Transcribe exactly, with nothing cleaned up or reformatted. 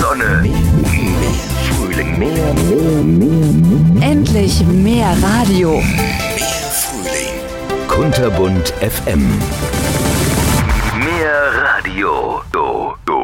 Sonne, mehr Frühling, mehr, mehr, mehr. Endlich mehr Radio. Mehr Frühling. Kunterbunt F M. Mehr Radio. Do, do.